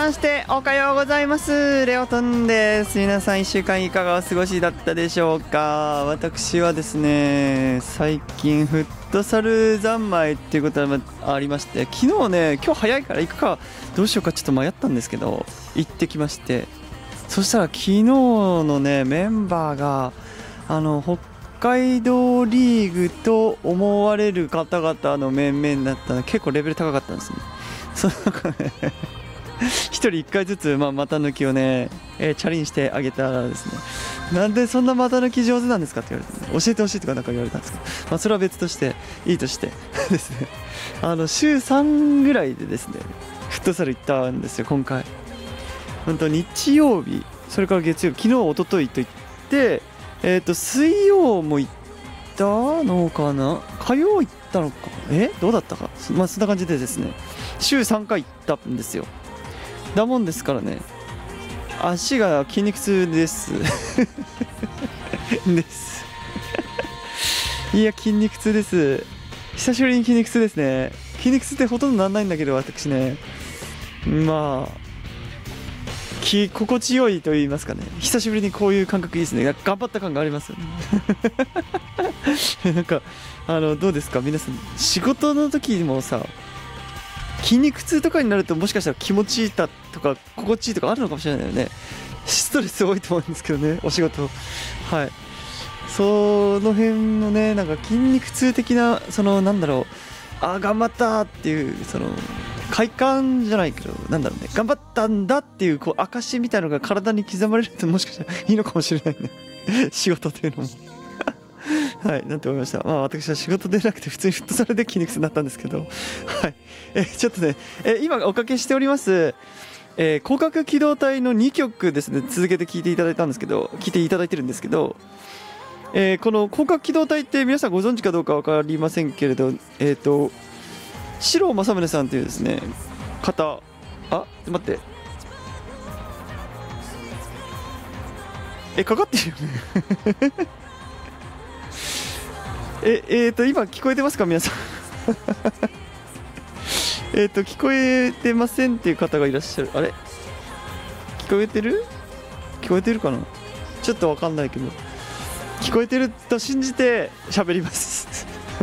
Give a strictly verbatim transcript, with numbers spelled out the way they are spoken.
ましておはようございます。レオトンです。皆さんいっしゅうかんいかがお過ごしだったでしょうか。私はですね、最近フットサル三昧っていうことがありまして、昨日ね、今日早いから行くかどうしようかちょっと迷ったんですけど、行ってきまして、そしたら昨日のねメンバーがあの北海道リーグと思われる方々の面々だったので、結構レベル高かったんですね。その中ね一人一回ずつ、まあ、股抜きをね、えー、チャレンジしてあげたらですね、なんでそんな股抜き上手なんですかって言われて、ね、教えてほしいとかなんか言われたんですけど、まあ、それは別としていいとしてですね、あの週さんぐらいでですねフットサル行ったんですよ今回。本当日曜日、それから月曜日、昨日一昨日と行って、えー、と水曜も行ったのかな、火曜行ったのか、えどうだったか、まあそんな感じでですね週さんかい行ったんですよ。だもんですからね、足が筋肉痛ですですいや筋肉痛です。久しぶりに筋肉痛ですね。筋肉痛ってほとんどなんないんだけど、私ね、まあ気心地よいと言いますかね、久しぶりにこういう感覚いいですね。頑張った感がありますよねなんかあのどうですか皆さん、仕事の時もさ、筋肉痛とかになるともしかしたら気持ちいいだとか心地いいとかあるのかもしれないよね。ストレス多いと思うんですけどね、お仕事。はい、その辺のね、なんか筋肉痛的な、そのなんだろう、あー頑張ったっていうその快感じゃないけど、なんだろうね、頑張ったんだっていうこう証みたいなのが体に刻まれると、もしかしたらいいのかもしれないね仕事というのもはい、なんて思いました。まあ私は仕事でなくて普通にフットサルで筋肉痛になったんですけど、はい、えちょっとね、え今おかけしております、えー、広角機動隊のにきょくですね、続けて聴いていただいたんですけど、聴いていただいてるんですけど、えー、この広角機動隊って皆さんご存知かどうか分かりませんけれど、えっ、ー、と四郎正宗さんというですね方、あ待ってえかかってるよねええー、と今聞こえてますか皆さんえっと聞こえてませんっていう方がいらっしゃる。あれ聞こえてる聞こえてるかな、ちょっとわかんないけど、聞こえてると信じて喋ります